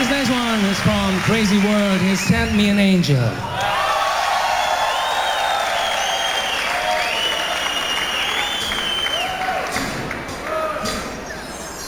This next one is from Crazy World. He sent me an angel.